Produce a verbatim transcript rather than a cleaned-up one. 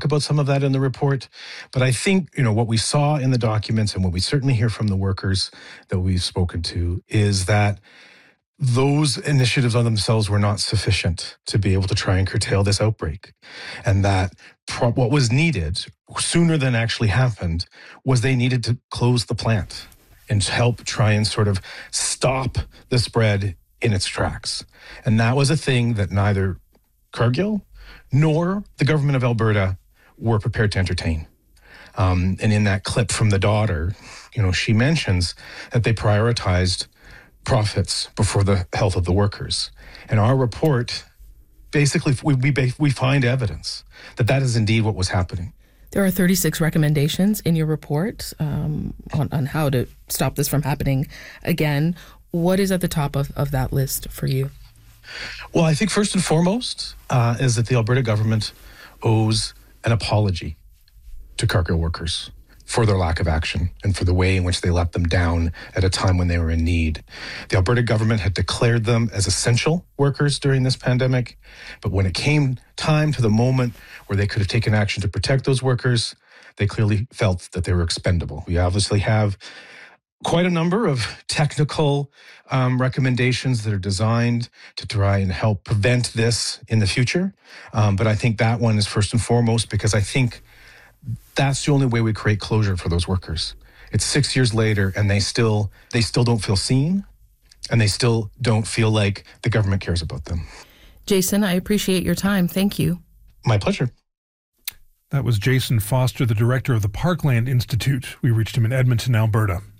talk about some of that in the report. But I think, you know, what we saw in the documents and what we certainly hear from the workers that we've spoken to is that those initiatives on themselves were not sufficient to be able to try and curtail this outbreak. And that pro- what was needed sooner than actually happened was they needed to close the plant and help try and sort of stop the spread in its tracks. And that was a thing that neither Cargill nor the government of Alberta were prepared to entertain. Um, and in that clip from the daughter, you know, she mentions that they prioritized profits before the health of the workers. And our report, basically, we, we, we find evidence that that is indeed what was happening. There are thirty-six recommendations in your report um, on, on how to stop this from happening again. What is at the top of, of that list for you? Well, I think first and foremost uh, is that the Alberta government owes an apology to Cargill workers for their lack of action and for the way in which they let them down at a time when they were in need. The Alberta government had declared them as essential workers during this pandemic, but when it came time to the moment where they could have taken action to protect those workers, they clearly felt that they were expendable. We obviously have quite a number of technical um, recommendations that are designed to try and help prevent this in the future. Um, but I think that one is first and foremost because I think that's the only way we create closure for those workers. It's six years later and they still they still don't feel seen and they still don't feel like the government cares about them. Jason, I appreciate your time. Thank you. My pleasure. That was Jason Foster, the director of the Parkland Institute. We reached him in Edmonton, Alberta.